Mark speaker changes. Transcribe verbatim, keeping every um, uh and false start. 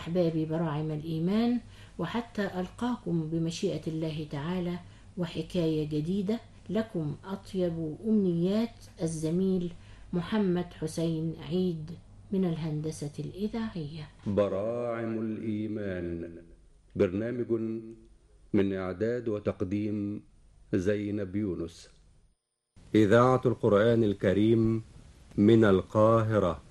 Speaker 1: أحبابي براعم الإيمان، وحتى ألقاكم بمشيئة الله تعالى وحكاية جديدة، لكم أطيب أمنيات الزميل محمد حسين عيد من الهندسة الإذاعية.
Speaker 2: براعم الإيمان، برنامج من إعداد وتقديم زينب يونس. إذاعة القرآن الكريم من القاهرة.